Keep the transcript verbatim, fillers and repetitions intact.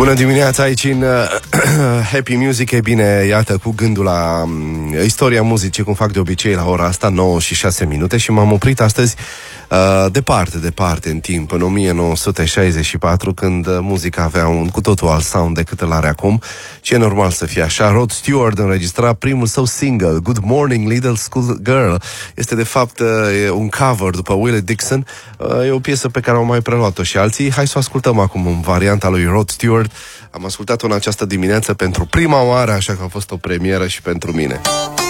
Bună dimineața aici în uh, Happy Music. E bine, iată, cu gândul la um, istoria muzicii, cum fac de obicei la ora asta, nouă și șase minute, și m-am oprit astăzi uh, departe, departe în timp, în o mie nouă sute șaizeci și patru, când uh, muzica avea un cu totul alt sound decât îl are acum. Și e normal să fie așa. Rod Stewart înregistra primul său single, Good Morning Little School Girl. Este de fapt uh, un cover după Willie Dixon. uh, E o piesă pe care au mai preluat-o și alții. Hai să o ascultăm acum în varianta lui Rod Stewart. Am ascultat-o în această dimineață pentru prima oară, așa că a fost o premieră și pentru mine.